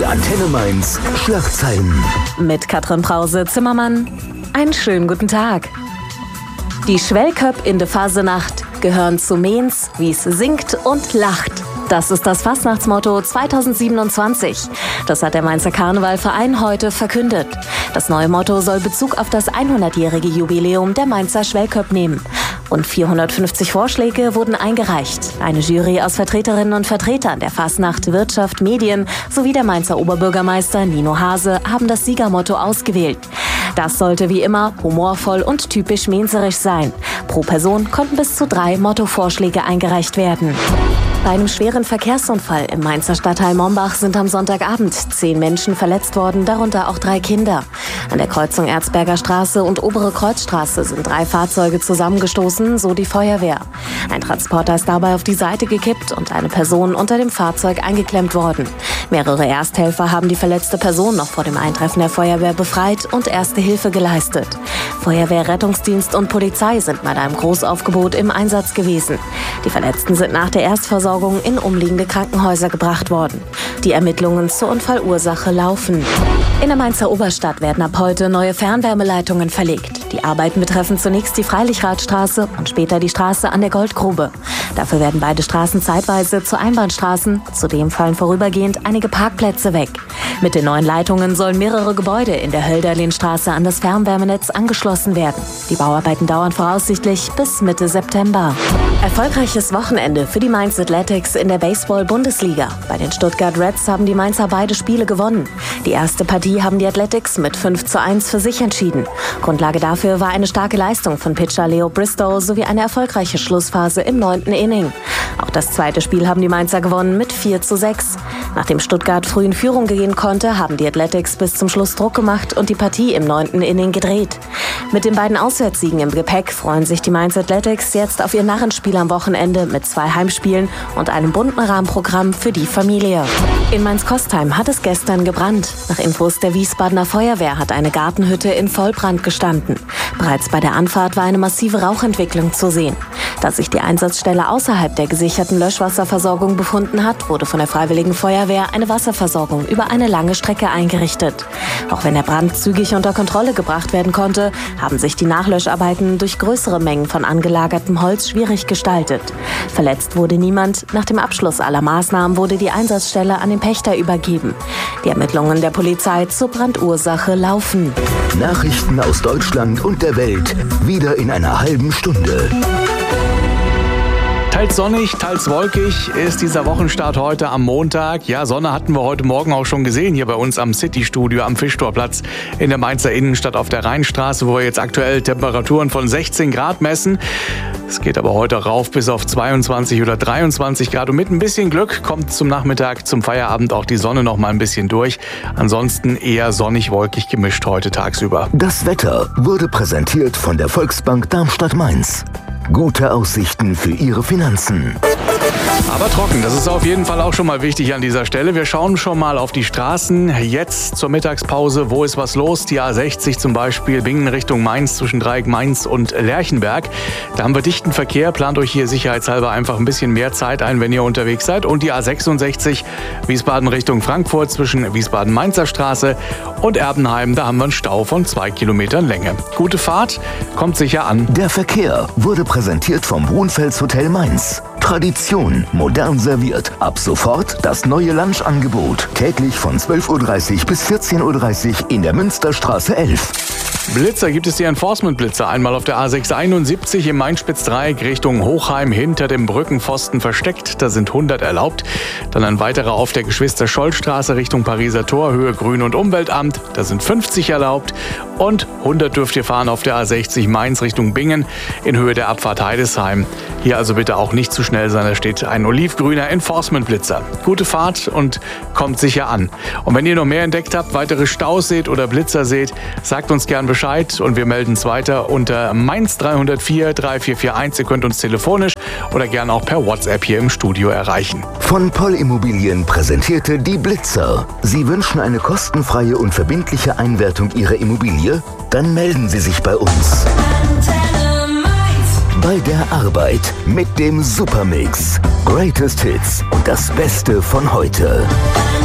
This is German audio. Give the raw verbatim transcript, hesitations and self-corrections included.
Antenne Mainz Schlagzeilen. Mit Katrin Brause-Zimmermann. Einen schönen guten Tag. Die Schwellköpp in der Fasenacht gehören zu Mainz, wie's singt und lacht. Das ist das Fastnachtsmotto zweitausendsiebenundzwanzig. Das hat der Mainzer Karnevalverein heute verkündet. Das neue Motto soll Bezug auf das hundertjährige Jubiläum der Mainzer Schwellköpp nehmen. Rund vierhundertfünfzig Vorschläge wurden eingereicht. Eine Jury aus Vertreterinnen und Vertretern der Fastnacht, Wirtschaft, Medien sowie der Mainzer Oberbürgermeister Nino Hase haben das Siegermotto ausgewählt. Das sollte wie immer humorvoll und typisch mainzerisch sein. Pro Person konnten bis zu drei Mottovorschläge eingereicht werden. Bei einem schweren Verkehrsunfall im Mainzer Stadtteil Mombach sind am Sonntagabend zehn Menschen verletzt worden, darunter auch drei Kinder. An der Kreuzung Erzberger Straße und Obere Kreuzstraße sind drei Fahrzeuge zusammengestoßen, so die Feuerwehr. Ein Transporter ist dabei auf die Seite gekippt und eine Person unter dem Fahrzeug eingeklemmt worden. Mehrere Ersthelfer haben die verletzte Person noch vor dem Eintreffen der Feuerwehr befreit und erste Hilfe geleistet. Feuerwehr, Rettungsdienst und Polizei sind mit einem Großaufgebot im Einsatz gewesen. Die Verletzten sind nach der Erstversorgung in umliegende Krankenhäuser gebracht worden. Die Ermittlungen zur Unfallursache laufen. In der Mainzer Oberstadt werden ab heute neue Fernwärmeleitungen verlegt. Die Arbeiten betreffen zunächst die Freilichradstraße und später die Straße an der Goldgrube. Dafür werden beide Straßen zeitweise zu Einbahnstraßen. Zudem fallen vorübergehend einige Parkplätze weg. Mit den neuen Leitungen sollen mehrere Gebäude in der Hölderlinstraße an das Fernwärmenetz angeschlossen werden. Die Bauarbeiten dauern voraussichtlich bis Mitte September. Erfolgreiches Wochenende für die Mainz Athletics in der Baseball-Bundesliga. Bei den Stuttgart Reds haben die Mainzer beide Spiele gewonnen. Die erste Partie haben die Athletics mit fünf zu eins für sich entschieden. Grundlage dafür war eine starke Leistung von Pitcher Leo Bristow sowie eine erfolgreiche Schlussphase im neunten Inning. Auch das zweite Spiel haben die Mainzer gewonnen mit vier zu sechs. Nachdem Stuttgart früh in Führung gehen konnte, haben die Athletics bis zum Schluss Druck gemacht und die Partie im neunten Inning gedreht. Mit den beiden Auswärtssiegen im Gepäck freuen sich die Mainz Athletics jetzt auf ihr Narrenspiel am Wochenende mit zwei Heimspielen und einem bunten Rahmenprogramm für die Familie. In Mainz-Kostheim hat es gestern gebrannt. Nach Infos der Wiesbadener Feuerwehr hat eine Gartenhütte in Vollbrand gestanden. Bereits bei der Anfahrt war eine massive Rauchentwicklung zu sehen. Da sich die Einsatzstelle außerhalb der gesicherten Löschwasserversorgung befunden hat, wurde von der Freiwilligen Feuerwehr eine Wasserversorgung über eine lange Strecke eingerichtet. Auch wenn der Brand zügig unter Kontrolle gebracht werden konnte, haben sich die Nachlöscharbeiten durch größere Mengen von angelagertem Holz schwierig gestaltet. Verletzt wurde niemand. Nach dem Abschluss aller Maßnahmen wurde die Einsatzstelle an den Pächter übergeben. Die Ermittlungen der Polizei zur Brandursache laufen. Nachrichten aus Deutschland und der Welt wieder in einer halben Stunde. Teils sonnig, teils wolkig ist dieser Wochenstart heute am Montag. Ja, Sonne hatten wir heute Morgen auch schon gesehen hier bei uns am City-Studio am Fischtorplatz in der Mainzer Innenstadt auf der Rheinstraße, wo wir jetzt aktuell Temperaturen von sechzehn Grad messen. Es geht aber heute rauf bis auf zweiundzwanzig oder dreiundzwanzig Grad. Und mit ein bisschen Glück kommt zum Nachmittag, zum Feierabend auch die Sonne noch mal ein bisschen durch. Ansonsten eher sonnig-wolkig gemischt heute tagsüber. Das Wetter wurde präsentiert von der Volksbank Darmstadt-Mainz. Gute Aussichten für Ihre Finanzen. Aber trocken, das ist auf jeden Fall auch schon mal wichtig an dieser Stelle. Wir schauen schon mal auf die Straßen. Jetzt zur Mittagspause, wo ist was los? Die A sechzig zum Beispiel, Bingen Richtung Mainz, zwischen Dreieck Mainz und Lerchenberg. Da haben wir dichten Verkehr. Plant euch hier sicherheitshalber einfach ein bisschen mehr Zeit ein, wenn ihr unterwegs seid. Und die A sechsundsechzig, Wiesbaden Richtung Frankfurt, zwischen Wiesbaden-Mainzer Straße und Erbenheim. Da haben wir einen Stau von zwei Kilometern Länge. Gute Fahrt, kommt sicher an. Der Verkehr wurde präsentiert vom Brunfels Hotel Mainz. Tradition, modern serviert. Ab sofort das neue Lunchangebot. Täglich von zwölf Uhr dreißig bis vierzehn Uhr dreißig in der Münsterstraße elf. Blitzer gibt es die Enforcement-Blitzer. Einmal auf der A sechshunderteinundsiebzig im Main-Spitz-Dreieck Richtung Hochheim hinter dem Brückenpfosten versteckt. Da sind hundert erlaubt. Dann ein weiterer auf der Geschwister-Scholl-Straße Richtung Pariser Tor, Höhe Grün- und Umweltamt. Da sind fünfzig erlaubt. Und hundert dürft ihr fahren auf der A sechzig Mainz Richtung Bingen in Höhe der Abfahrt Heidesheim. Hier also bitte auch nicht zu schnell sein. Da steht ein olivgrüner Enforcement-Blitzer. Gute Fahrt und kommt sicher an. Und wenn ihr noch mehr entdeckt habt, weitere Staus seht oder Blitzer seht, sagt uns gern Bescheid und wir melden es weiter unter Mainz drei null vier drei vier vier eins. Ihr könnt uns telefonisch oder gern auch per WhatsApp hier im Studio erreichen. Von Poll Immobilien präsentierte die Blitzer. Sie wünschen eine kostenfreie und verbindliche Einwertung Ihrer Immobilie? Dann melden Sie sich bei uns. Bei der Arbeit mit dem Supermix. Greatest Hits und das Beste von heute.